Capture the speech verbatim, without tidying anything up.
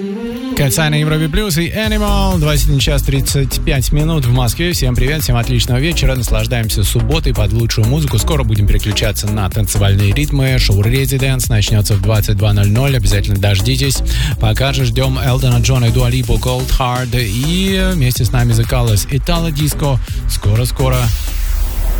Кайцай на Европе Плюс и Animal. двадцать один час тридцать пять минут в Москве. Всем привет, всем отличного вечера. Наслаждаемся субботой под лучшую музыку. Скоро будем переключаться на танцевальные ритмы. Шоу Residence начнется в двадцать два ноль ноль. Обязательно дождитесь. Пока же ждем Элтона Джона и Дуа Липу Cold Hard. И вместе с нами The Colors Italo Disco. Скоро-скоро.